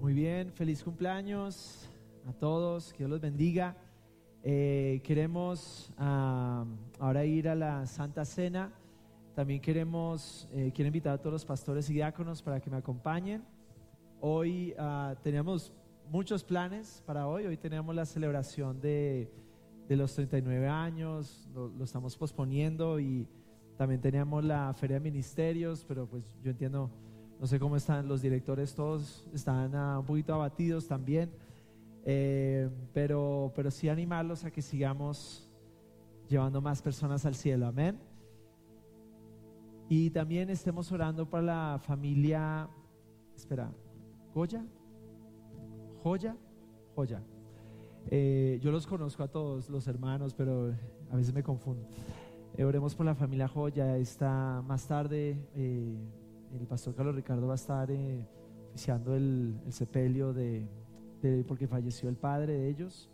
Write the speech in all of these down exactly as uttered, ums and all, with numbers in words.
Muy bien, feliz cumpleaños a todos, que Dios los bendiga. Eh, queremos uh, ahora ir a la Santa Cena. También queremos, eh, quiero invitar a todos los pastores y diáconos para que me acompañen. Hoy uh, teníamos muchos planes para hoy. Hoy teníamos la celebración de, de los treinta y nueve años, lo, lo estamos posponiendo, y también teníamos la Feria de Ministerios, pero pues yo entiendo, no sé cómo están los directores, todos están uh, un poquito abatidos también, eh, pero, pero sí animarlos a que sigamos llevando más personas al cielo, amén. Y también estemos orando para la familia, espera, Goya, Joya, Joya. Eh, yo los conozco a todos los hermanos, pero a veces me confundo. Eh, oremos por la familia Joya. Está más tarde, eh, el pastor Carlos Ricardo va a estar eh, oficiando el, el sepelio de, de, porque falleció el padre de ellos.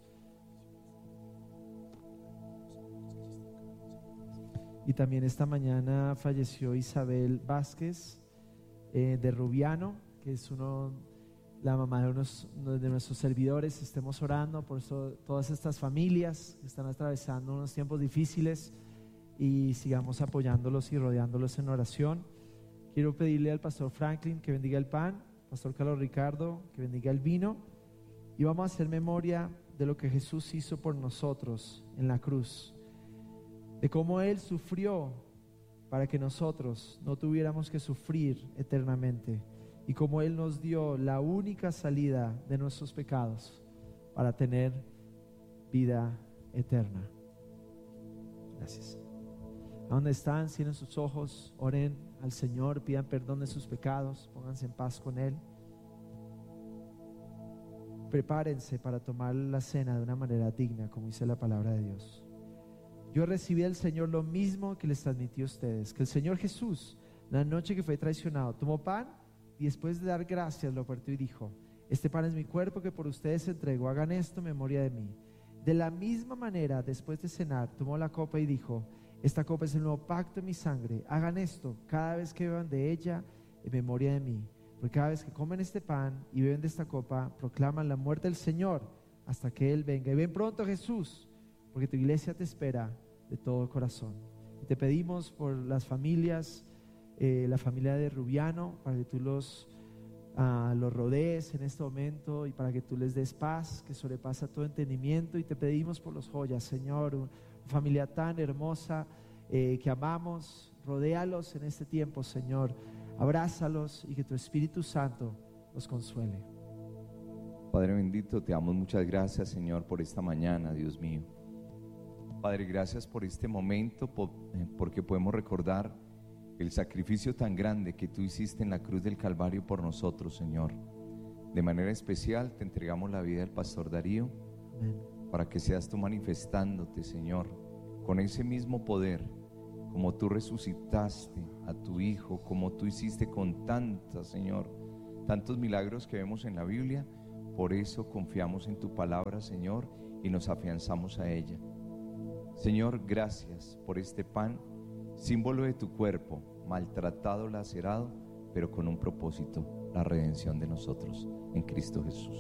Y también esta mañana falleció Isabel Vázquez eh, de Rubiano, que es uno, la mamá de, unos, de nuestros servidores. Estemos orando por eso, todas estas familias que están atravesando unos tiempos difíciles, y sigamos apoyándolos y rodeándolos en oración. Quiero pedirle al pastor Franklin que bendiga el pan, pastor Carlos Ricardo que bendiga el vino, y vamos a hacer memoria de lo que Jesús hizo por nosotros en la cruz, de cómo Él sufrió para que nosotros no tuviéramos que sufrir eternamente, y cómo Él nos dio la única salida de nuestros pecados para tener vida eterna. Gracias. ¿A dónde están? Cierren sus ojos, oren al Señor, pidan perdón de sus pecados, pónganse en paz con Él. Prepárense para tomar la cena de una manera digna, como dice la palabra de Dios. Yo recibí del Señor lo mismo que les transmití a ustedes, que el Señor Jesús, la noche que fue traicionado, tomó pan y después de dar gracias lo partió y dijo: este pan es mi cuerpo que por ustedes se entregó, hagan esto en memoria de mí. De la misma manera, después de cenar, tomó la copa y dijo: esta copa es el nuevo pacto en mi sangre, hagan esto cada vez que beban de ella en memoria de mí. Porque cada vez que comen este pan y beben de esta copa, proclaman la muerte del Señor hasta que Él venga. Y ven pronto, Jesús, porque tu iglesia te espera de todo corazón. Y te pedimos por las familias, eh, la familia de Rubiano, para que tú los, uh, los rodees en este momento, y para que tú les des paz que sobrepasa todo entendimiento. Y te pedimos por los Joyas, Señor, una familia tan hermosa eh, que amamos. Rodéalos en este tiempo, Señor, abrázalos, y que tu Espíritu Santo los consuele. Padre bendito, te damos muchas gracias, Señor, por esta mañana, Dios mío. Padre, gracias por este momento, por, porque podemos recordar el sacrificio tan grande que tú hiciste en la cruz del Calvario por nosotros, Señor. De manera especial te entregamos la vida del pastor Darío. Amén. Para que seas tú manifestándote, Señor, con ese mismo poder, como tú resucitaste a tu Hijo, como tú hiciste con tantas, Señor, tantos milagros que vemos en la Biblia. Por eso confiamos en tu palabra, Señor, y nos afianzamos a ella. Señor, gracias por este pan, símbolo de tu cuerpo, maltratado, lacerado, pero con un propósito: la redención de nosotros en Cristo Jesús.